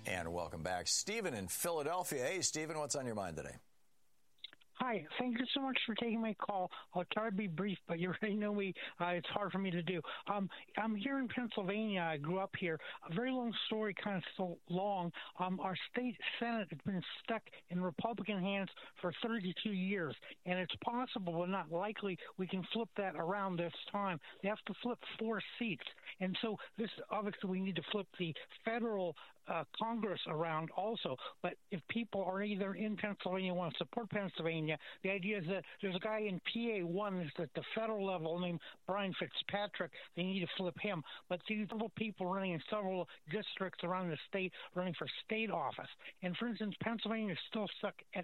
And welcome back. Stephen in Philadelphia. Hey, Stephen, what's on your mind today? Hi, thank you so much for taking my call. I'll try to be brief, but you already know me. It's hard for me to do. I'm here in Pennsylvania. I grew up here. A very long story, kind of so long. Our state Senate has been stuck in Republican hands for 32 years, and it's possible, but not likely, we can flip that around this time. They have to flip 4 seats. And so this, obviously, we need to flip the federal Congress around also. But if people are either in Pennsylvania want to support Pennsylvania, the idea is that there's a guy in PA1 that's at the federal level named Brian Fitzpatrick. They need to flip him. But these several people running in several districts around the state running for state office. And for instance, Pennsylvania is still stuck at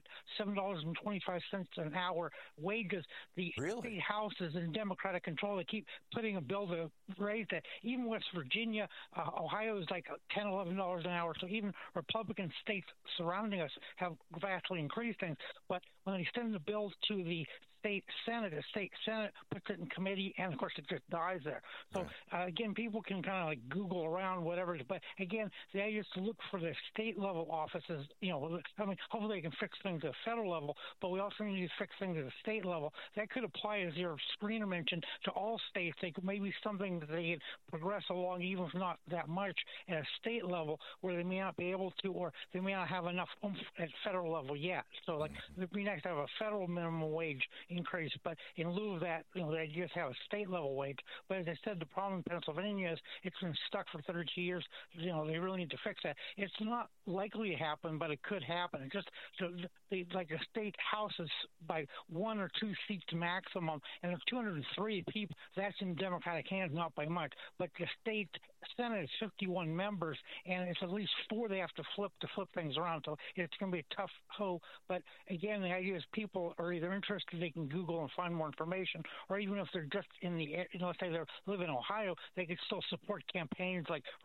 $7.25 an hour wages. The state house is in Democratic control. They keep putting a bill to raise that. Even West Virginia, Ohio is like $10, $11 an hour. So even Republican states surrounding us have vastly increased things. But when they send the bills to the state Senate puts it in committee, and of course it just dies there. So again, people can kind of like Google around whatever, but again, the idea is to look for the state level offices. You know, I mean, hopefully they can fix things at the federal level, but we also need to fix things at the state level. That could apply, as your screener mentioned, to all states. They could maybe something that they could progress along, even if not that much, at a state level where they may not be able to, or they may not have enough oomph at federal level yet. So like it'd be nice to have a federal minimum wage increase, but in lieu of that, you know, they just have a state level wage. But as I said, the problem in Pennsylvania is it's been stuck for 32 years. You know, they really need to fix that. It's not likely to happen, but it could happen. It just like the state house is by 1 or 2 seats maximum, and if 203 people, that's in Democratic hands, not by much. But the state Senate is 51 members, and it's at least 4 they have to flip things around. So it's going to be a tough hoe. But again, the idea is people are either interested, they can Google and find more information, or even if they're just in the, you know, let's say they live in Ohio, they could still support campaigns like